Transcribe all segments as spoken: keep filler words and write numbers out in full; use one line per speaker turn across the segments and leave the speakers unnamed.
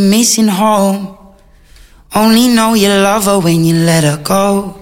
Missing home. Only know you love her when you let her go.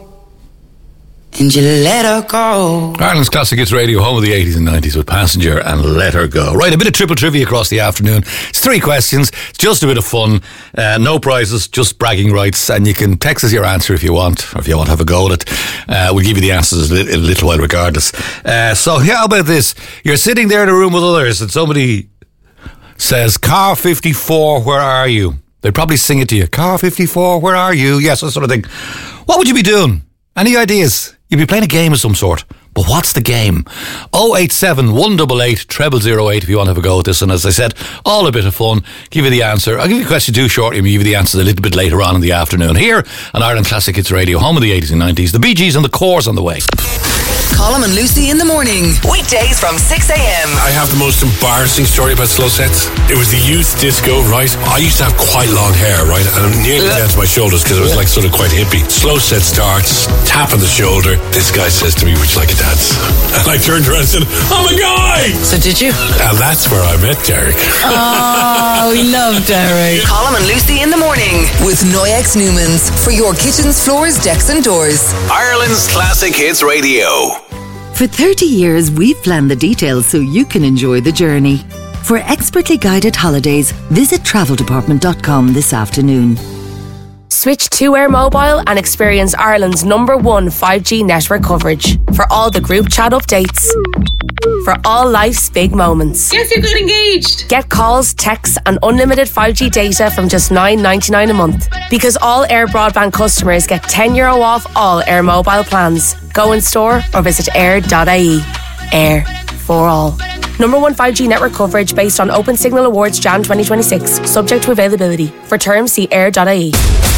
And you let her go.
Ireland's Classic Hits Radio, home of the eighties and nineties with Passenger and Let Her Go. Right, a bit of triple trivia across the afternoon. It's three questions. It's just a bit of fun. Uh, no prizes, just bragging rights. And you can text us your answer if you want, or if you want to have a go at it. Uh, we'll give you the answers in a little while regardless. Uh, so how about this? You're sitting there in a room with others and somebody says, Car fifty-four, where are you? They'd probably sing it to you. Car fifty-four, where are you? Yes, that sort of thing. What would you be doing? Any ideas? You'd be playing a game of some sort. But what's the game? oh eight seven, one eight eight, zero zero zero eight if you want to have a go at this. And as I said, all a bit of fun. Give you the answer. I'll give you question two shortly and we'll give you the answers a little bit later on in the afternoon. Here on Ireland Classic Hits Radio, home of the eighties and nineties. The Bee Gees and the Corrs on the way.
Colm and Lucy in the morning. Weekdays from six a.m.
I have the most embarrassing story about slow sets. It was the youth disco, right? I used to have quite long hair, right? And I'm nearly down to my shoulders because it was like sort of quite hippie. Slow set starts, tap on the shoulder. This guy says to me, would you like a dance? And I turned around and said, I'm a guy!
So did you?
And that's where I met Derek.
Oh, we love Derek. Colm and Lucy in the morning with Noyex Newmans for your kitchens, floors, decks and doors.
Ireland's Classic Hits Radio.
For thirty years, we've planned the details so you can enjoy the journey. For expertly guided holidays, visit travel department dot com this afternoon.
Switch to Air Mobile and experience Ireland's number one five G network coverage. For all the group chat updates. For all life's big moments.
Yes, you got engaged.
Get calls, texts and unlimited five G data from just nine ninety-nine a month. Because all Air Broadband customers get ten euro off all Air Mobile plans. Go in store or visit air dot I E. Air for all. Number one five G network coverage based on Open Signal Awards January twenty twenty-six. Subject to availability. For terms, see air dot I E.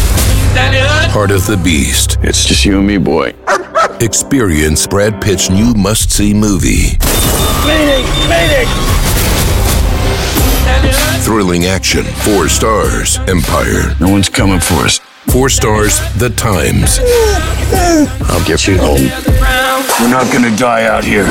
Part of the Beast.
It's just you and me, boy.
Experience Brad Pitt's new must-see movie.
Bleeding! Bleeding!
Thrilling action. Four stars. Empire.
No one's coming for us.
Four stars. The Times.
I'll get you home. We're not gonna die out here.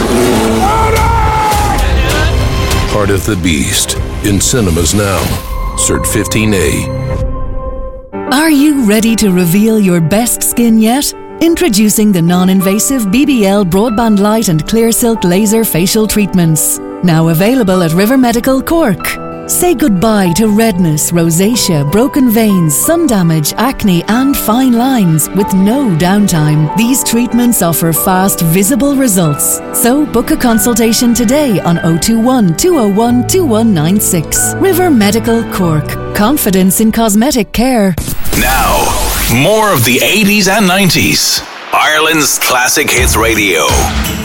Part of the Beast. In cinemas now. Cert fifteen A.
Are you ready to reveal your best skin yet? Introducing the non-invasive B B L Broadband Light and Clear Silk Laser Facial Treatments. Now available at River Medical Cork. Say goodbye to redness, rosacea, broken veins, sun damage, acne and fine lines with no downtime. These treatments offer fast, visible results. So book a consultation today on oh two one, two oh one, two one nine six. River Medical Cork. Confidence in cosmetic care.
Now, more of the eighties and nineties. Ireland's Classic Hits Radio.